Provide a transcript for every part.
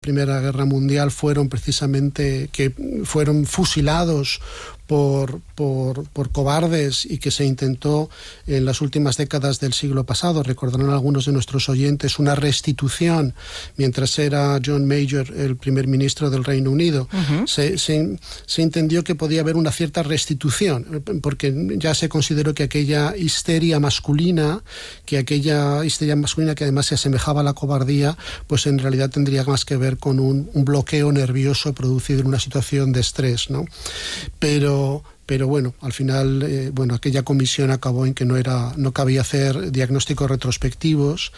Primera Guerra Mundial fueron precisamente que fueron fusilados por cobardes y que se intentó en las últimas décadas del siglo pasado, recordarán algunos de nuestros oyentes, una restitución mientras era John Major el primer ministro del Reino Unido. Se entendió que podía haber una cierta restitución, porque ya se consideró que aquella histeria masculina que además se asemejaba a la cobardía, pues en realidad tendría más que ver con un bloqueo nervioso producido en una situación de estrés, ¿no? Pero bueno, al final, aquella comisión acabó en que no cabía hacer diagnósticos retrospectivos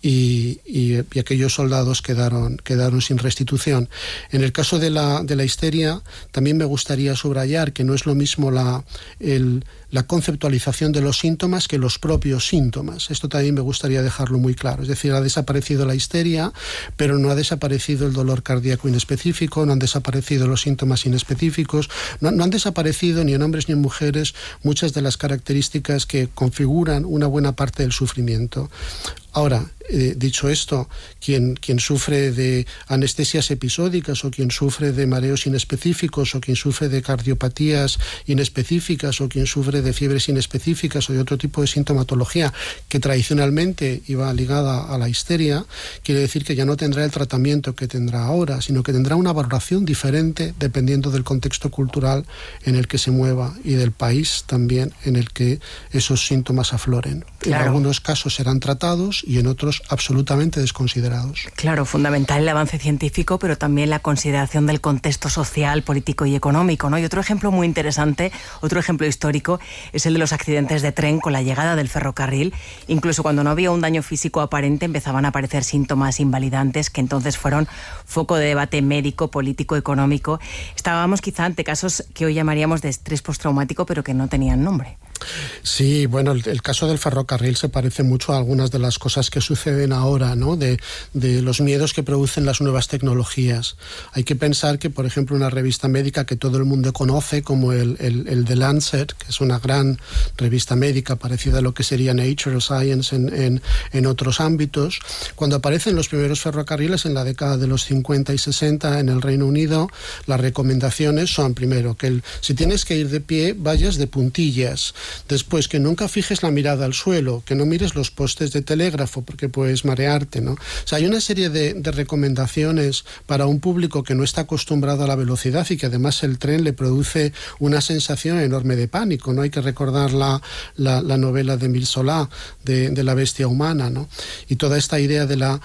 y aquellos soldados quedaron sin restitución. En el caso de la histeria, también me gustaría subrayar que no es lo mismo la conceptualización de los síntomas que los propios síntomas. Esto también me gustaría dejarlo muy claro. Es decir, ha desaparecido la histeria, pero no ha desaparecido el dolor cardíaco inespecífico, no han desaparecido los síntomas inespecíficos, no han desaparecido ni en hombres ni en mujeres muchas de las características que configuran una buena parte del sufrimiento. Ahora, dicho esto, quien sufre de anestesias episódicas o quien sufre de mareos inespecíficos o quien sufre de cardiopatías inespecíficas o quien sufre de fiebres inespecíficas o de otro tipo de sintomatología que tradicionalmente iba ligada a la histeria, quiere decir que ya no tendrá el tratamiento que tendrá ahora, sino que tendrá una valoración diferente dependiendo del contexto cultural en el que se mueva y del país también en el que esos síntomas afloren. Claro. En algunos casos serán tratados y en otros absolutamente desconsiderados. Claro, fundamental el avance científico, pero también la consideración del contexto social, político y económico, ¿no? Y otro ejemplo muy interesante, otro ejemplo histórico, es el de los accidentes de tren con la llegada del ferrocarril. Incluso cuando no había un daño físico aparente, empezaban a aparecer síntomas invalidantes que entonces fueron foco de debate médico, político, económico. Estábamos quizá ante casos que hoy llamaríamos de estrés postraumático, pero que no tenían nombre. Sí, bueno, el caso del ferrocarril se parece mucho a algunas de las cosas que suceden ahora, ¿no? De los miedos que producen las nuevas tecnologías. Hay que pensar que, por ejemplo, una revista médica que todo el mundo conoce, como el The Lancet, que es una gran revista médica parecida a lo que sería Nature o Science en otros ámbitos, cuando aparecen los primeros ferrocarriles en la década de los 50 y 60 en el Reino Unido, las recomendaciones son, primero, que si tienes que ir de pie, vayas de puntillas. Después, que nunca fijes la mirada al suelo, que no mires los postes de telégrafo porque puedes marearte, ¿no? O sea, hay una serie de recomendaciones para un público que no está acostumbrado a la velocidad y que además el tren le produce una sensación enorme de pánico, ¿no? Hay que recordar la novela de Émile Zola, de La bestia humana, ¿no? Y toda esta idea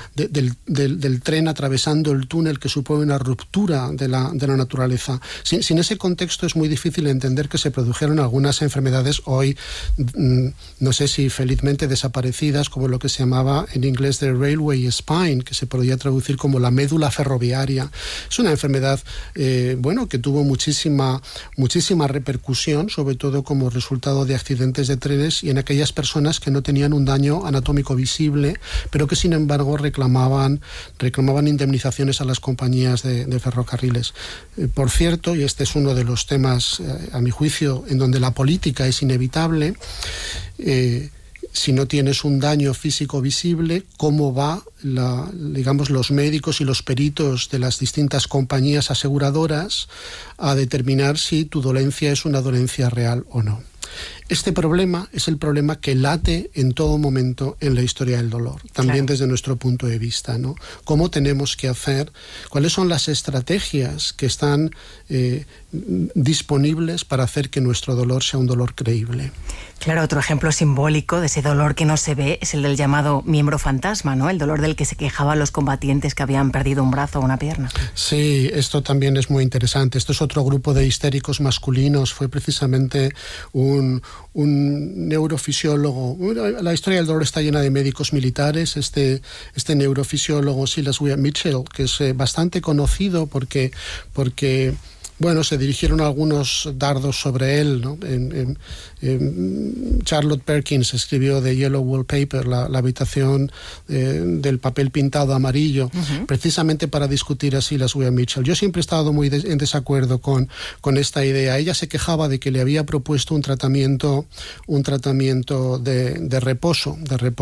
del tren atravesando el túnel que supone una ruptura de la naturaleza. Sin ese contexto es muy difícil entender que se produjeron algunas enfermedades hoy, no sé si felizmente desaparecidas, como lo que se llamaba en inglés the railway spine, que se podría traducir como la médula ferroviaria. Es una enfermedad que tuvo muchísima repercusión, sobre todo como resultado de accidentes de trenes y en aquellas personas que no tenían un daño anatómico visible, pero que sin embargo reclamaban indemnizaciones a las compañías de ferrocarriles. Por cierto, y este es uno de los temas, a mi juicio, en donde la política es inevitable, si no tienes un daño físico visible, ¿cómo va los médicos y los peritos de las distintas compañías aseguradoras a determinar si tu dolencia es una dolencia real o no? Este problema es el problema que late en todo momento en la historia del dolor, también desde nuestro punto de vista, ¿no? ¿Cómo tenemos que hacer? ¿Cuáles son las estrategias que están disponibles para hacer que nuestro dolor sea un dolor creíble? Claro, otro ejemplo simbólico de ese dolor que no se ve es el del llamado miembro fantasma, ¿no? El dolor del que se quejaban los combatientes que habían perdido un brazo o una pierna. Sí, esto también es muy interesante. Esto es otro grupo de histéricos masculinos. Fue precisamente un neurofisiólogo. La historia del dolor está llena de médicos militares. Este neurofisiólogo Silas Wyatt Mitchell, que es bastante conocido porque Bueno, se dirigieron algunos dardos sobre él, ¿no? Charlotte Perkins escribió The Yellow Wallpaper, la habitación del papel pintado amarillo, precisamente para discutir a Sylvia Mitchell. Yo siempre he estado muy en desacuerdo con esta idea. Ella se quejaba de que le había propuesto un tratamiento de reposo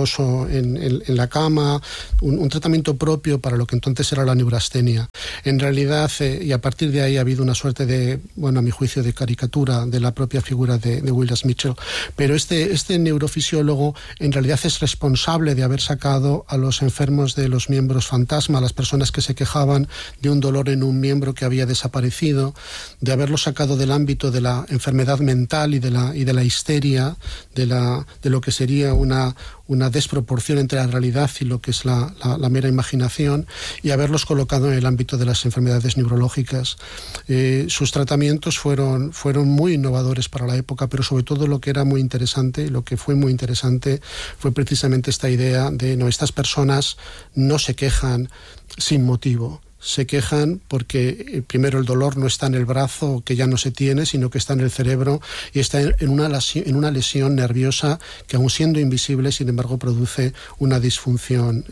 en la cama, un tratamiento propio para lo que entonces era la neurastenia. En realidad, y a partir de ahí ha habido una suerte de, bueno, a mi juicio, de caricatura de la propia figura de Willis Mitchell. Pero este neurofisiólogo en realidad es responsable de haber sacado a los enfermos de los miembros fantasma, a las personas que se quejaban de un dolor en un miembro que había desaparecido, de haberlos sacado del ámbito de la enfermedad mental y de la histeria, de lo que sería una desproporción entre la realidad y lo que es la mera imaginación, y haberlos colocado en el ámbito de las enfermedades neurológicas. Sus tratamientos fueron muy innovadores para la época, pero sobre todo lo que era muy interesante, lo que fue muy interesante, fue precisamente esta idea de, no, estas personas no se quejan sin motivo. Se quejan porque primero el dolor no está en el brazo, que ya no se tiene, sino que está en el cerebro y está en una lesión nerviosa que, aun siendo invisible, sin embargo produce una disfunción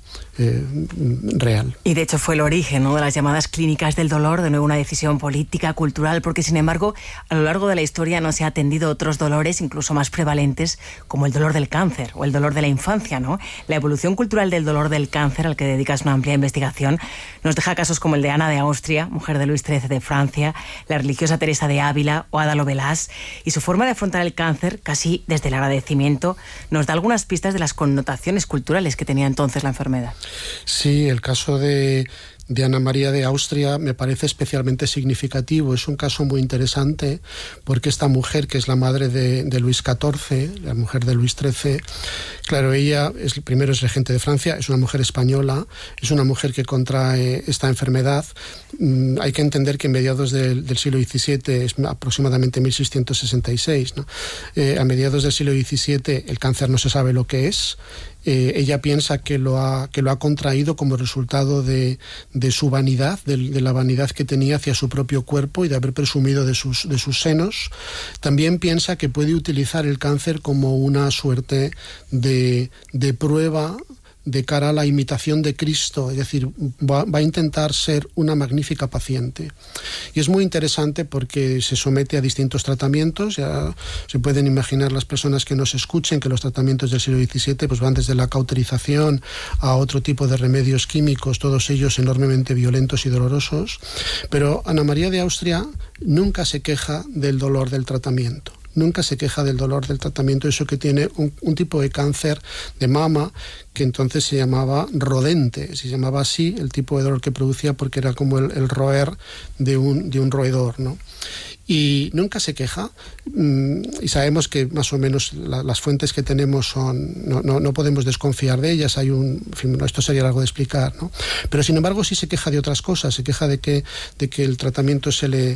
real. Y de hecho fue el origen, ¿no?, de las llamadas clínicas del dolor, de nuevo una decisión política, cultural, porque sin embargo a lo largo de la historia no se ha atendido otros dolores incluso más prevalentes, como el dolor del cáncer o el dolor de la infancia, ¿no? La evolución cultural del dolor del cáncer, al que dedicas una amplia investigación, nos deja casos como el de Ana de Austria, mujer de Luis XIII de Francia, la religiosa Teresa de Ávila o Ada Lovelace, y su forma de afrontar el cáncer, casi desde el agradecimiento, nos da algunas pistas de las connotaciones culturales que tenía entonces la enfermedad. Sí, el caso de Ana María de Austria me parece especialmente significativo. Es un caso muy interesante porque esta mujer, que es la madre de Luis XIV, la mujer de Luis XIII, claro, ella primero es regente de Francia, es una mujer española, es una mujer que contrae esta enfermedad. Hay que entender que en mediados del siglo XVII, es aproximadamente 1666, ¿no? A mediados del siglo XVII el cáncer no se sabe lo que es. Ella piensa que lo ha contraído como resultado de su vanidad, de la vanidad que tenía hacia su propio cuerpo y de haber presumido de sus senos. También piensa que puede utilizar el cáncer como una suerte de prueba de cara a la imitación de Cristo, es decir, va a intentar ser una magnífica paciente. Y es muy interesante porque se somete a distintos tratamientos. Ya se pueden imaginar las personas que nos escuchen que los tratamientos del siglo XVII pues van desde la cauterización a otro tipo de remedios químicos, todos ellos enormemente violentos y dolorosos. Pero Ana María de Austria nunca se queja del dolor del tratamiento. Nunca se queja del dolor del tratamiento, eso que tiene un tipo de cáncer de mama que entonces se llamaba rodente, se llamaba así el tipo de dolor que producía porque era como el roer de un roedor, ¿no? Y nunca se queja, y sabemos que más o menos las fuentes que tenemos son, no podemos desconfiar de ellas, en fin, esto sería algo de explicar, ¿no? Pero sin embargo sí se queja de otras cosas, se queja de que el tratamiento se le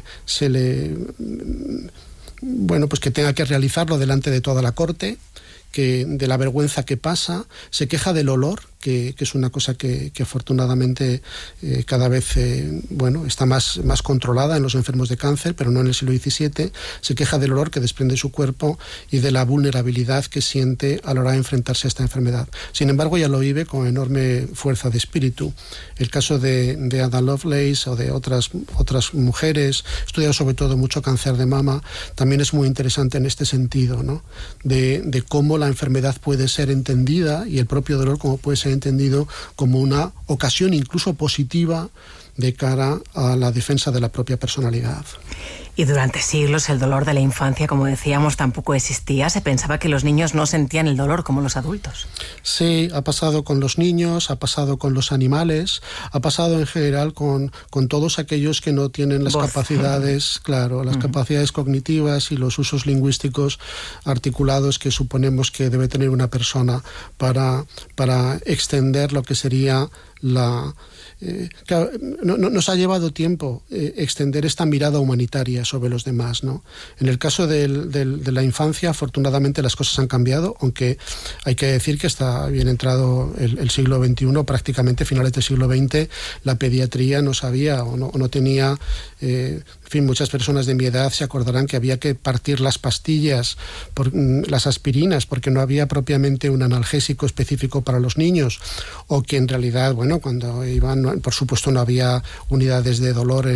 bueno, pues que tenga que realizarlo delante de toda la corte, de la vergüenza que pasa, se queja del olor, que es una cosa que afortunadamente cada vez está más controlada en los enfermos de cáncer, pero no en el siglo XVII. Se queja del olor que desprende su cuerpo y de la vulnerabilidad que siente a la hora de enfrentarse a esta enfermedad. Sin embargo, ella lo vive con enorme fuerza de espíritu. El caso de Ada Lovelace o de otras mujeres, he estudiado sobre todo mucho cáncer de mama, también es muy interesante en este sentido, ¿no? De cómo la enfermedad puede ser entendida y el propio dolor como puede ser entendido como una ocasión incluso positiva de cara a la defensa de la propia personalidad. Y durante siglos el dolor de la infancia, como decíamos, tampoco existía. Se pensaba que los niños no sentían el dolor como los adultos. Sí, ha pasado con los niños, ha pasado con los animales, ha pasado en general con todos aquellos que no tienen las capacidades, claro, las capacidades cognitivas y los usos lingüísticos articulados que suponemos que debe tener una persona para extender lo que sería claro, nos ha llevado tiempo extender esta mirada humanitaria sobre los demás, ¿no? En el caso de la infancia, afortunadamente las cosas han cambiado, aunque hay que decir que está bien entrado el siglo XXI, prácticamente finales del siglo XX, la pediatría no sabía o no tenía fin, muchas personas de mi edad se acordarán que había que partir las pastillas, las aspirinas, porque no había propiamente un analgésico específico para los niños, o que en realidad, bueno, cuando iban, por supuesto no había unidades de dolor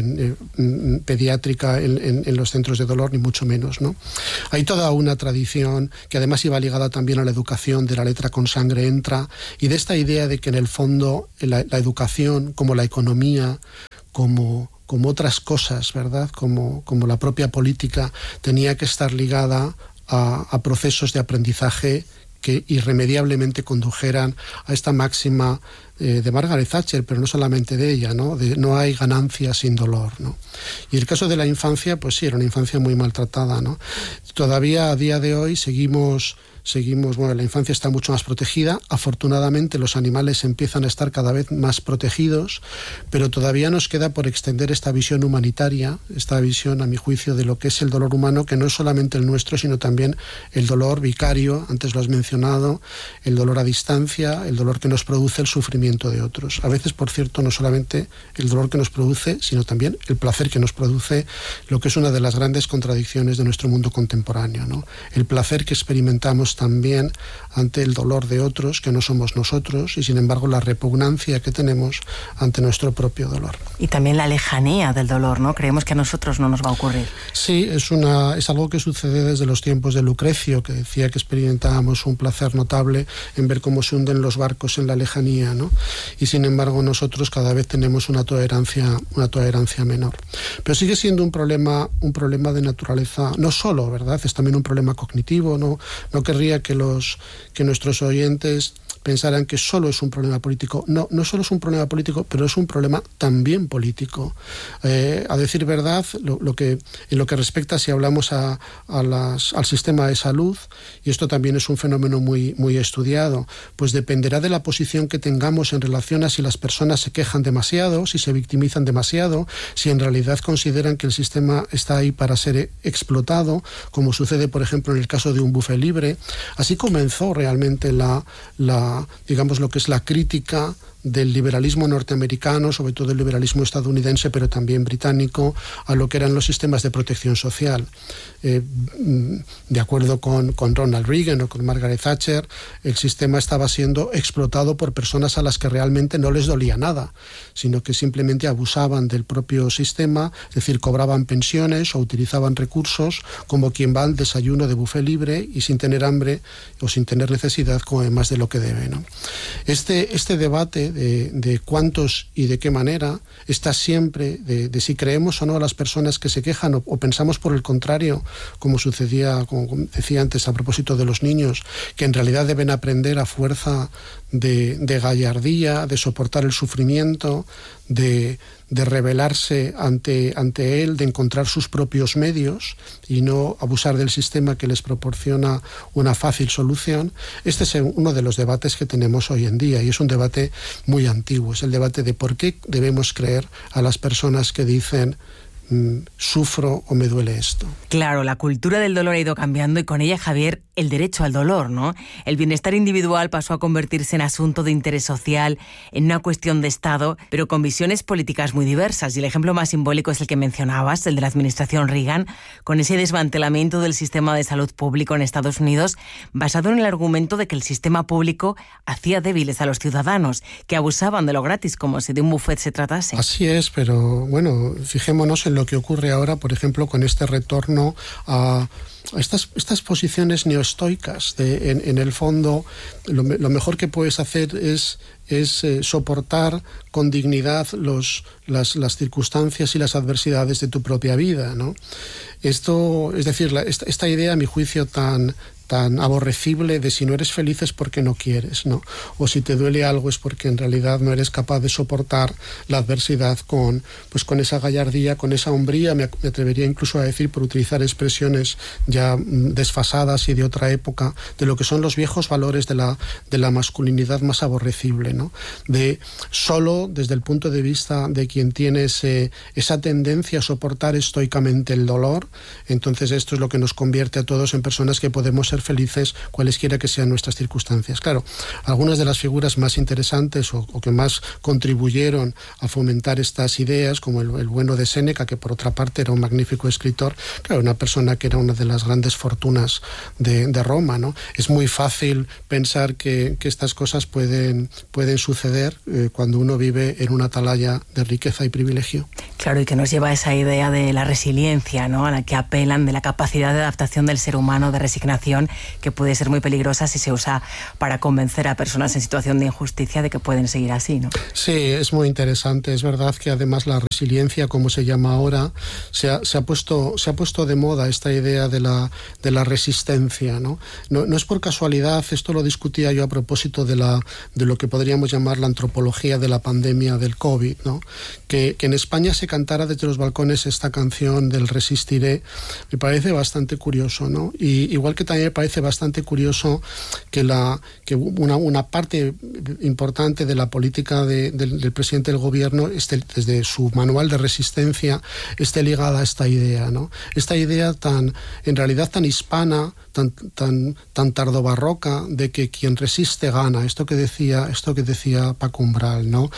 pediátrica en los centros de dolor, ni mucho menos, ¿no? Hay toda una tradición que además iba ligada también a la educación, de la letra con sangre entra, y de esta idea de que en el fondo la educación, como la economía, como otras cosas, ¿verdad? Como la propia política, tenía que estar ligada a procesos de aprendizaje que irremediablemente condujeran a esta máxima de Margaret Thatcher, pero no solamente de ella, ¿no? No hay ganancia sin dolor, ¿no? Y el caso de la infancia, pues sí, era una infancia muy maltratada, ¿no? Todavía a día de hoy seguimos, bueno, la infancia está mucho más protegida. Afortunadamente los animales empiezan a estar cada vez más protegidos, pero todavía nos queda por extender esta visión humanitaria, esta visión, a mi juicio, de lo que es el dolor humano, que no es solamente el nuestro, sino también el dolor vicario, antes lo has mencionado, el dolor a distancia, el dolor que nos produce el sufrimiento de otros. A veces, por cierto, no solamente el dolor que nos produce, sino también el placer que nos produce, lo que es una de las grandes contradicciones de nuestro mundo contemporáneo, ¿no? El placer que experimentamos también ante el dolor de otros que no somos nosotros, y sin embargo la repugnancia que tenemos ante nuestro propio dolor. Y también la lejanía del dolor, ¿no? Creemos que a nosotros no nos va a ocurrir. Sí, es algo que sucede desde los tiempos de Lucrecio, que decía que experimentábamos un placer notable en ver cómo se hunden los barcos en la lejanía, ¿no? Y sin embargo nosotros cada vez tenemos una tolerancia menor. Pero sigue siendo un problema de naturaleza, no solo, ¿verdad? Es también un problema cognitivo, no querría que nuestros oyentes pensaran que solo es un problema político. No solo es un problema político, pero es un problema también político. A decir verdad, en lo que respecta, si hablamos al sistema de salud, y esto también es un fenómeno muy, muy estudiado, pues dependerá de la posición que tengamos en relación a si las personas se quejan demasiado, si se victimizan demasiado, si en realidad consideran que el sistema está ahí para ser explotado, como sucede, por ejemplo, en el caso de un buffet libre. Así comenzó realmente digamos, lo que es la crítica del liberalismo norteamericano, sobre todo el liberalismo estadounidense, pero también británico, a lo que eran los sistemas de protección social. De acuerdo con Ronald Reagan o con Margaret Thatcher, el sistema estaba siendo explotado por personas a las que realmente no les dolía nada, sino que simplemente abusaban del propio sistema, es decir, cobraban pensiones o utilizaban recursos como quien va al desayuno de buffet libre y sin tener hambre o sin tener necesidad come más de lo que debe, ¿no? Este debate de cuántos y de qué manera está siempre de si creemos o no a las personas que se quejan o pensamos por el contrario, como sucedía, como decía antes a propósito de los niños, que en realidad deben aprender a fuerza de gallardía, de soportar el sufrimiento, de rebelarse ante él, de encontrar sus propios medios y no abusar del sistema que les proporciona una fácil solución. Este es uno de los debates que tenemos hoy en día, y es un debate muy antiguo. Es el debate de por qué debemos creer a las personas que dicen sufro o me duele esto. Claro, la cultura del dolor ha ido cambiando y con ella, Javier, el derecho al dolor, ¿no? El bienestar individual pasó a convertirse en asunto de interés social, en una cuestión de Estado, pero con visiones políticas muy diversas. Y el ejemplo más simbólico es el que mencionabas, el de la administración Reagan, con ese desmantelamiento del sistema de salud público en Estados Unidos, basado en el argumento de que el sistema público hacía débiles a los ciudadanos, que abusaban de lo gratis, como si de un buffet se tratase. Así es, pero bueno, fijémonos en lo que ocurre ahora, por ejemplo, con este retorno a estas posiciones neoestoicas. En el fondo, lo mejor que puedes hacer es soportar con dignidad las circunstancias y las adversidades de tu propia vida, ¿no? Esto, es decir, esta idea, a mi juicio, tan aborrecible de si no eres feliz es porque no quieres, ¿no? O si te duele algo es porque en realidad no eres capaz de soportar la adversidad con esa gallardía, con esa hombría, me atrevería incluso a decir, por utilizar expresiones ya desfasadas y de otra época, de lo que son los viejos valores de la masculinidad más aborrecible, ¿no? De solo desde el punto de vista de quien tiene esa tendencia a soportar estoicamente el dolor, entonces esto es lo que nos convierte a todos en personas que podemos ser ser felices cualesquiera que sean nuestras circunstancias. Claro, algunas de las figuras más interesantes o que más contribuyeron a fomentar estas ideas, como el bueno de Séneca, que por otra parte era un magnífico escritor, claro, una persona que era una de las grandes fortunas de Roma, ¿no? Es muy fácil pensar que estas cosas pueden suceder cuando uno vive en una atalaya de riqueza y privilegio. Claro, y que nos lleva a esa idea de la resiliencia, ¿no?, a la que apelan, de la capacidad de adaptación del ser humano, de resignación, que puede ser muy peligrosa si se usa para convencer a personas en situación de injusticia de que pueden seguir así, ¿no? Sí, es muy interesante. Es verdad que además la resiliencia, como se llama ahora, se ha puesto de moda esta idea de la resistencia, ¿no? No es por casualidad, esto lo discutía yo a propósito de lo que podríamos llamar la antropología de la pandemia del COVID, ¿no? Que en España se cantara desde los balcones esta canción del Resistiré, me parece bastante curioso, ¿no? Y igual que también me parece bastante curioso que una parte importante de la política del presidente del gobierno, desde su manual de resistencia, esté ligada a esta idea, ¿no? Esta idea en realidad tan hispana, tan tardobarroca, de que quien resiste gana, esto que decía Paco Umbral, ¿no?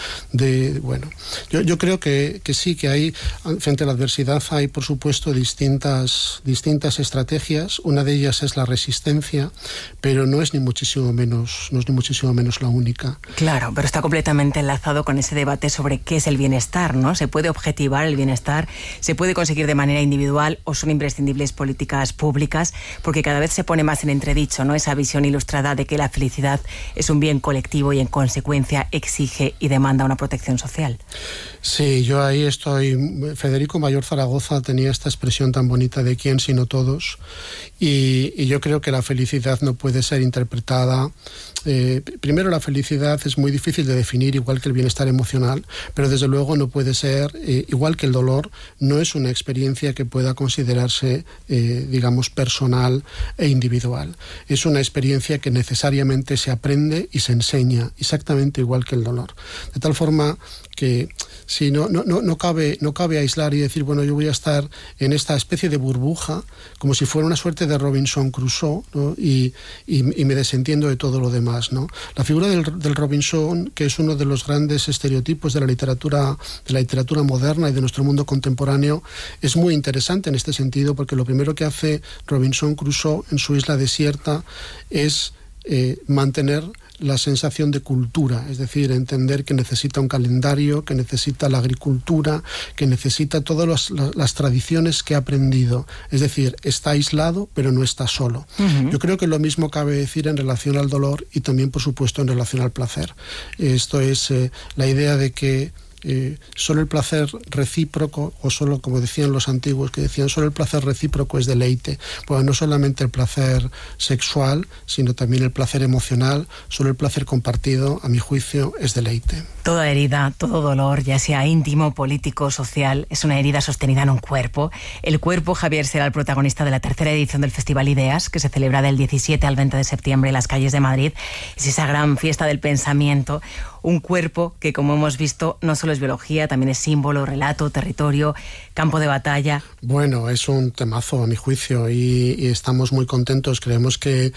Yo creo que sí, que hay, frente a la adversidad hay, por supuesto, distintas estrategias. Una de ellas es la resistencia, pero no es ni muchísimo menos la única. Claro, pero está completamente enlazado con ese debate sobre qué es el bienestar, ¿no? ¿Se puede objetivar el bienestar? ¿Se puede conseguir de manera individual o son imprescindibles políticas públicas? Porque cada vez se pone más en entredicho, ¿no?, esa visión ilustrada de que la felicidad es un bien colectivo y en consecuencia exige y demanda una protección social. Sí, yo ahí estoy. Federico Mayor Zaragoza tenía esta expresión tan bonita de quién sino todos, y yo creo que la felicidad no puede ser interpretada. Primero, la felicidad es muy difícil de definir, igual que el bienestar emocional, pero desde luego no puede ser, igual que el dolor, no es una experiencia que pueda considerarse, digamos, personal e individual. Es una experiencia que necesariamente se aprende y se enseña, exactamente igual que el dolor. De tal forma que sí, no cabe aislar y decir, bueno, yo voy a estar en esta especie de burbuja, como si fuera una suerte de Robinson Crusoe, ¿no? y me desentiendo de todo lo demás, ¿no? La figura del Robinson, que es uno de los grandes estereotipos de la literatura moderna y de nuestro mundo contemporáneo, es muy interesante en este sentido, porque lo primero que hace Robinson Crusoe en su isla desierta es mantener la sensación de cultura, es decir, entender que necesita un calendario, que necesita la agricultura, que necesita todas las tradiciones que ha aprendido. Es decir, está aislado, pero no está solo. Uh-huh. Yo creo que lo mismo cabe decir en relación al dolor y también, por supuesto, en relación al placer. Esto es la idea de que solo el placer recíproco, o solo, como decían los antiguos, que decían solo el placer recíproco es deleite. Bueno, no solamente el placer sexual, sino también el placer emocional. Solo el placer compartido, a mi juicio, es deleite. Toda herida, todo dolor, ya sea íntimo, político, social, es una herida sostenida en un cuerpo. El cuerpo, Javier, será el protagonista de la tercera edición del Festival Ideas, que se celebra del 17 al 20 de septiembre en las calles de Madrid. Es esa gran fiesta del pensamiento. Un cuerpo que, como hemos visto, no solo es biología, también es símbolo, relato, territorio, campo de batalla. Bueno, es un temazo a mi juicio y estamos muy contentos. Creemos que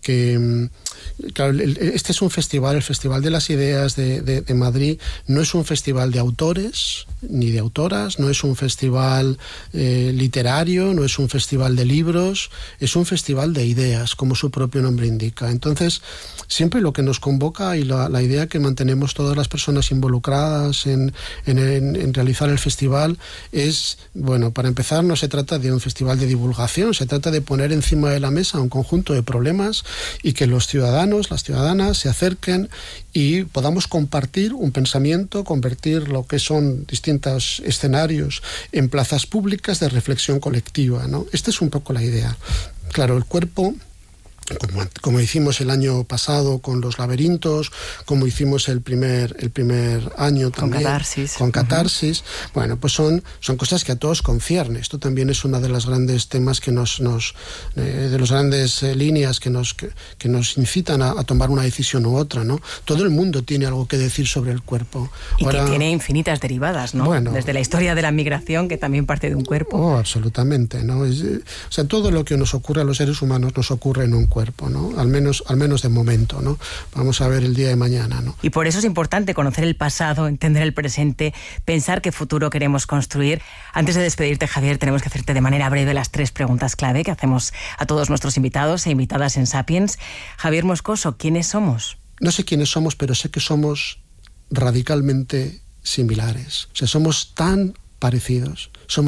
claro, este es un festival, el Festival de las Ideas de Madrid, no es un festival de autores ni de autoras, no es un festival literario, no es un festival de libros, es un festival de ideas, como su propio nombre indica. Entonces, siempre lo que nos convoca y la idea que mantenemos todas las personas involucradas en realizar el festival es, bueno, para empezar, no se trata de un festival de divulgación, se trata de poner encima de la mesa un conjunto de problemas y que los ciudadanos, las ciudadanas se acerquen y podamos compartir un pensamiento, convertir lo que son distintos escenarios en plazas públicas de reflexión colectiva, ¿no? Esta es un poco la idea. Claro, el cuerpo, como hicimos el año pasado con los laberintos, como hicimos el primer año también con Catarsis. Uh-huh. Bueno, pues son cosas que a todos concierne. Esto también es una de las grandes temas que de las grandes líneas que nos incitan a tomar una decisión u otra, ¿no? Todo el mundo tiene algo que decir sobre el cuerpo. Y ahora, que tiene infinitas derivadas, ¿no? Bueno, desde la historia de la migración, que también parte de un cuerpo. Oh, absolutamente, ¿no? O sea, todo lo que nos ocurre a los seres humanos nos ocurre en un cuerpo, ¿no? Al menos de momento, ¿no? Vamos a ver el día de mañana, ¿no? Y por eso es importante conocer el pasado, entender el presente, pensar qué futuro queremos construir. Antes de despedirte, Javier, tenemos que hacerte de manera breve las 3 preguntas clave que hacemos a todos nuestros invitados e invitadas en Sapiens. Javier Moscoso, ¿quiénes somos? No sé quiénes somos, pero sé que somos radicalmente similares. O sea, somos tan parecidos.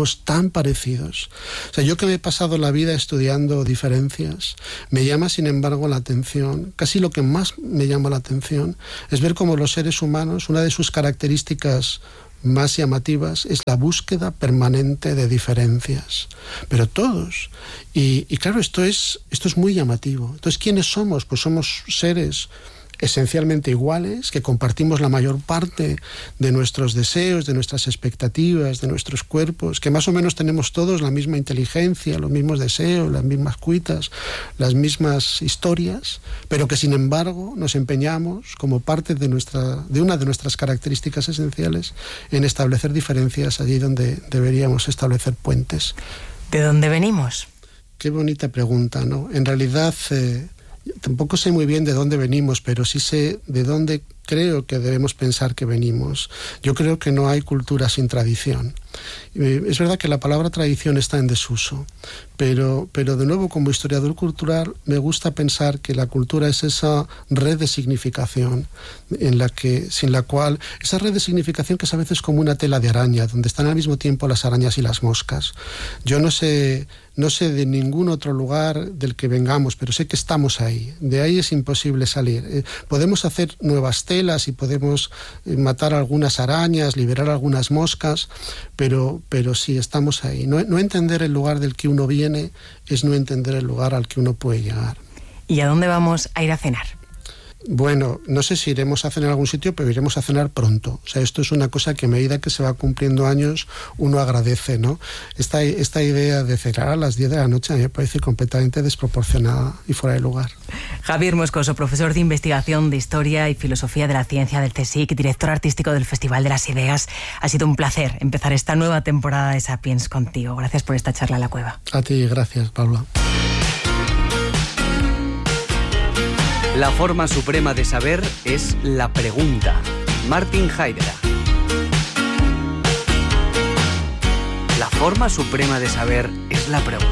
O sea, yo que me he pasado la vida estudiando diferencias, me llama sin embargo la atención, casi lo que más me llama la atención es ver cómo los seres humanos, una de sus características más llamativas es la búsqueda permanente de diferencias, pero todos. Y claro, esto es muy llamativo. Entonces, ¿quiénes somos? Pues somos seres esencialmente iguales, que compartimos la mayor parte de nuestros deseos, de nuestras expectativas, de nuestros cuerpos, que más o menos tenemos todos la misma inteligencia, los mismos deseos, las mismas cuitas, las mismas historias, pero que sin embargo nos empeñamos como parte de una de nuestras características esenciales en establecer diferencias allí donde deberíamos establecer puentes. ¿De dónde venimos? Qué bonita pregunta, ¿no? En realidad tampoco sé muy bien de dónde venimos, pero sí sé de dónde creo que debemos pensar que venimos. Yo creo que no hay cultura sin tradición. Es verdad que la palabra tradición está en desuso, pero de nuevo, como historiador cultural, me gusta pensar que la cultura es esa red de significación sin la cual, esa red de significación que es a veces como una tela de araña, donde están al mismo tiempo las arañas y las moscas. Yo no sé de ningún otro lugar del que vengamos, pero sé que estamos ahí. De ahí es imposible salir. Podemos hacer nuevas telas y podemos matar algunas arañas, liberar algunas moscas, pero sí, estamos ahí. No entender el lugar del que uno viene es no entender el lugar al que uno puede llegar. ¿Y a dónde vamos a ir a cenar? Bueno, no sé si iremos a cenar a algún sitio, pero iremos a cenar pronto. O sea, esto es una cosa que a medida que se va cumpliendo años, uno agradece, ¿no? Esta idea de cenar a las 10 de la noche a mí me parece completamente desproporcionada y fuera de lugar. Javier Moscoso, profesor de investigación de Historia y Filosofía de la Ciencia del CSIC, director artístico del Festival de las Ideas. Ha sido un placer empezar esta nueva temporada de Sapiens contigo. Gracias por esta charla en la cueva. A ti, gracias, Paula. La forma suprema de saber es la pregunta. Martin Heidegger. La forma suprema de saber es la pregunta.